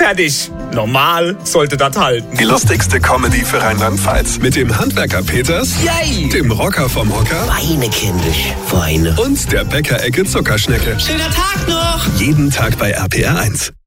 Fertig. Normal sollte das halten. Die lustigste Comedy für Rheinland-Pfalz. Mit dem Handwerker Peters, Yay! dem Rocker vom Hocker Weine, kindisch, Weine. und der Bäckerecke Zuckerschnecke. Schöner Tag noch! Jeden Tag bei RPR 1.